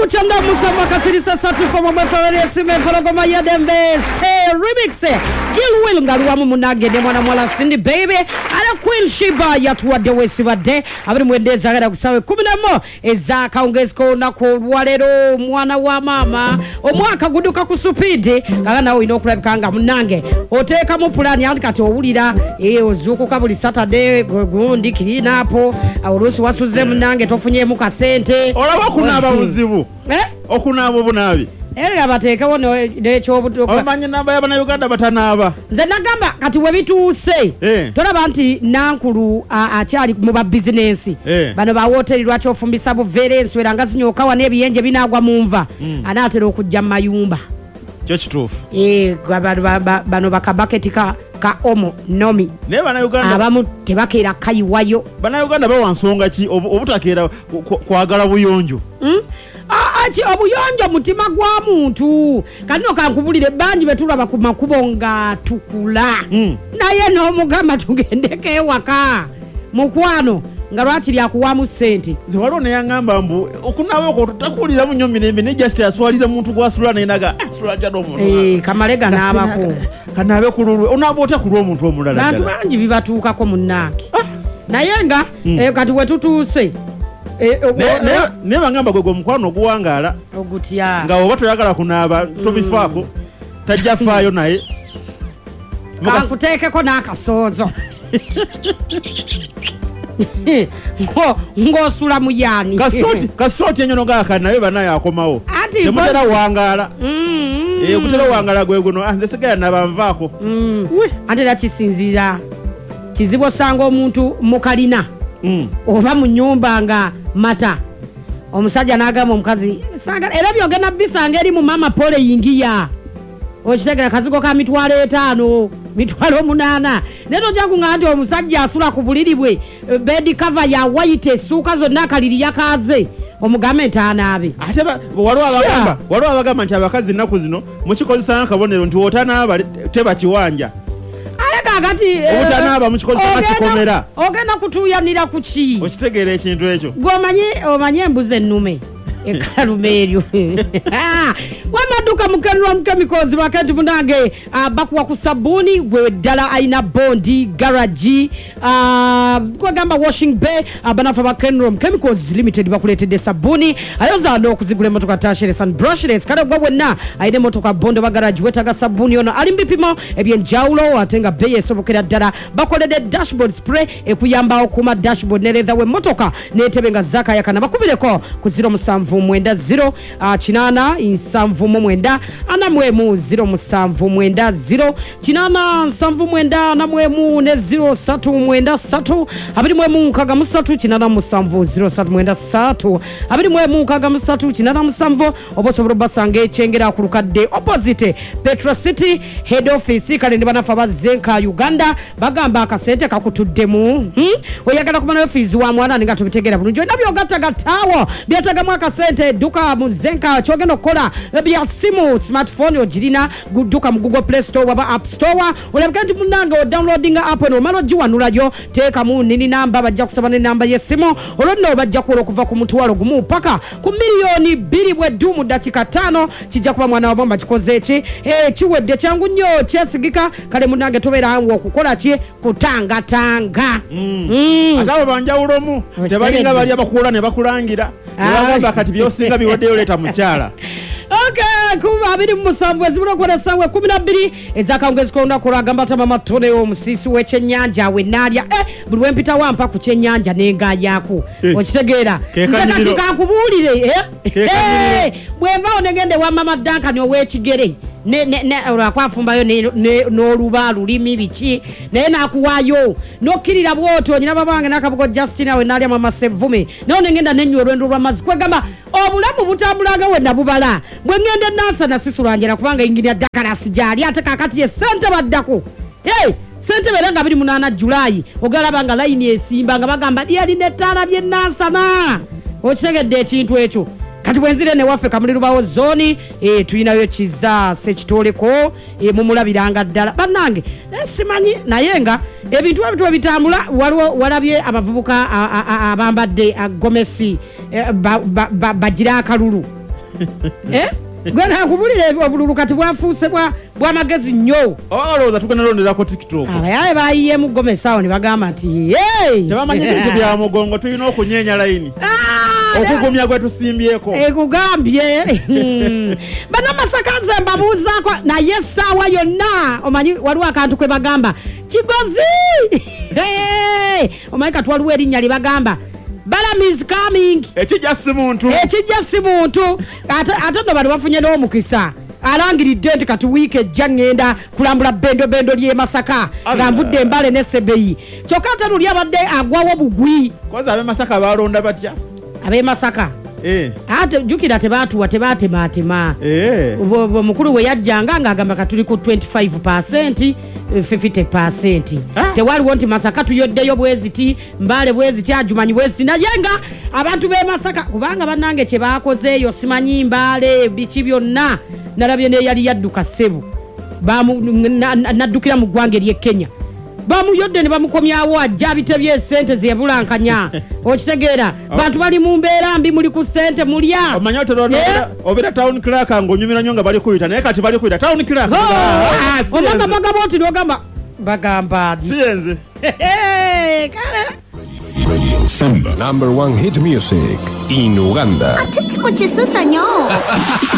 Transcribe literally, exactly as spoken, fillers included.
kuchanda musamba kasirisa satu for my favorite sime kologoma ya dembe stay remix Jill Will ngaruwa mu munage de mwana mwala Cindy baby ala Queen Shiba yatuwa de wesibade abiri mwendeza agada kusawe kumi na mo eza kaongezeko nako walero mwana wa mama omwaka guduka kusupidi kanga nawo ino kulabikanga munange oteka mu plan yandi kati owulira eh ozuko kabuli Saturday gundi kirina apo awulusi wasuze munange tofunye mu kasente olaba kunaba buzibu eh okunaba obunabi Eri abateka wono necho obutuko. Omanye namba yabana Uganda batanaba. Nze nagamba kati we bituse. Eh. Tolaba nti nankulu akyali mu ba business. Eh. Bano ba hotel lwacho ofumbisa bu verence weranga zinyoka wa nebiyenje binagwa mumva. Mm. Anatera okujja mayumba. Kyo kitufu. Eh bano bakabaketi ka ka omo nomi. Ne bana Uganda. Abamu tebakera kayiwayo. Bana Uganda bawansonga ki obutakera kwagala buyonjo. Mm? Achi obuyonjo mutima gwa muntu kanino kankubulire banji betulaba ku makubo nga tukula mm. naye no mugamba tugendeke waka mukwano nga lwakiri akuwamu sente zewalone yangamba mbu okunawe ko tutakulira munyo mirembe ne just aswalira muntu gwasula nainaga asula jado omuntu eh kamalega nabako kanabe kululwe onabota kulwa omuntu omulala bantu banji bibatuuka ko munnaki ah. naye nga mm. eh, kati wetutuse Eh, ne ne ne bangamba gwego mukwano guwangala ogutya nga obato yagala kunaba tobifako mm. tajja faayo naye kankuteekeko n'akasozo ngo ngosula muyani kasoti kasoti enyono gaka naye banaye akomawo temutera wangala mm. eh kutera wangala gwego no anze segala nabamvako mm. ate la kisinzira kizibo sanga omuntu mukalina mm. oba mu nyumba nga mata omusajja nagamba omukazi sanga era byogena bisanga eri mu mama pole yingiya okitegera kazigo ka mitwalo etaano mitwalo munana neto jangu ngandi omusajja asula ku buliribwe bed cover ya white suka zonna kaliri yakaze omugambe ntanabe ate walwa abagamba walwa abagamba nti abakazi naku zino mukikozesa akabonero nti otanaba teba kiwanja agati obutanaba mukikozesa kikomera ogenda kutuyanira kuki okitegeera ekintu ekyo gomanye omanye embuze ennume ekalumeeryo wamaduka mukanwa mukemikozi bakati munange bakuwa ku sabuni gwe ddala aina bondi garage kwagamba washing bay banafa ba Kenrom Chemicals Limited bakuletedde sabuni ayoza no okuzigula emotoka tashless and brushless kale gwa wenna aine motoka bondo ba garage wetaga sabuni ono ali mbipimo ebyenjawulo atenga beye esobokera ddala bakoledde dashboard spray ekuyamba okuma dashboard ne leather we motoka netebe nga zaka yakana bakubireko ku zero musanvu mwenda zero uh, chinana insamvu mwenda ana mwemu zero musanvu mwenda zero chinana nsamvu mwenda na mwemu ne zero satu mwenda satu abiri mwemu kaga musatu chinana musanvu zero satu mwenda satu abiri mwemu kaga musatu chinana musanvu obosoboro basange chengera kulukadde opposite Petra City head office kale ndi banafa bazenka Uganda bagamba akasente kakutuddemu hmm? oyagala kumana office wa mwana ninga tubitegera bulunjo nabyo gatta gatawo byataga mwaka sente duka muzenka chogeno kola bya simu smartphone ojirina guduka mu Google Play Store waba App Store olabkanti munanga o downloading app no malo jiwanulayo teka mu nini namba bajja kusabana namba yesimu olonno bajja kulo kuva ku mutwalo gumu paka ku milioni bbiri bwe dumu dakika tano kijja kuba mwana wa bomba kikoze echi eh chiwedde changu nnyo kyesigika kale munange tobera anwo okukola ki kutanga tanga mm. mm. atawo banjawulo mu tebalinga bali abakuula ne bakulangira Wagamba kati byosinga biweddeyo leta mukyala. Okay, kuba abiri musanvu ezibula kwa sawe kumi na bbiri ezakaongezeko ondakola agamba tama matone omusisi w'ekyennyanja we nalya eh buli wempita wampa ku kyennyanja nenga yako eh. Okitegeera nze kakubulire eh eh bweva onegende wa mama Duncan ow'ekigere ne ne ne olwakwafumbayo ne n'oluba lulimi biki naye nakuwayo nokkirira bwoto nyina babange nakabuko Justina we nalya mama Sevume none ngenda nenyo olwendo lw'amazzi kwegamba obulamu butambulaga we nabubala bwe ngende nasa na sisulanjira kubanga inginia Dakarasi jali ate kakati ye sente baddako hey sente beranga biri munana Julai ogalaba nga line esimba nga bagamba lyali netala bye nasa na okitegedde ekintu ekyo kati bwenzire ne waffe kamuliru bawo zoni eh tuyinayo kiza sekitoleko eh mumulabiranga ddala bannange simanyi nayenga ebintu ebintu bitambula waliwo walabye abavubuka abambadde agomesi bagira akalulu eh gwana kubulire obululu kati bwafuuse bwa bwamagezi nnyo obalowooza tugenda londezako tiktok abayaye bayiye mu gomesawo ne bagamba nti tebamanyi bintu bya mugongo tulina okunyeenya layini okugumya gwe tusimbyeko ekugambye banamasaka nze mbabuuzaako naye essaawa yonna omanyi waliwo akantu kwe bagamba kigozi omanyi kati waliwo erinnya lye bagamba Balam is coming. Ekijja si muntu. Ekijja si muntu. Ate ate no bali bafunye n'omukisa. Alangiridde nti kati wiiki ejja ngenda kulambula bendo bendo lye Masaka nga nvudde embale ne Sebeyi. Kyokka ate luli abadde agwawo bugwi. Koza abe Masaka balonda batya? Abe Masaka. Eh. Ate jukira tebaatuwa tebaatema atema. Eh. Bo mukulu we yajjanga ng'agamba katuli ku twenty-five percent. fifty percent. Tewaliwo nti Masaka tuyoddeyo bweziti mbale bweziti ajumanyi bweziti naye nga abantu be Masaka kubanga bannange kye baakozeeyo simanyi mbale biki byonna nalabye ne yali yadduka ssebo naddukira mu ggwanga ery'e Kenya bamuyodde ne bamukomyawo ajja bitebye ssente ze yabulankanya okitegeera bantu bali mu mbeera mbi muli ku ssente mulya omanyi otolona obera town clerk ng'onyumira nnyo nga bali kuyita naye kati bali kuyita town clerk omanga bagamba oti n'ogamba bagamba si yenze kale Samba, number one hit music in Uganda. Ati tipo chisosa nyo.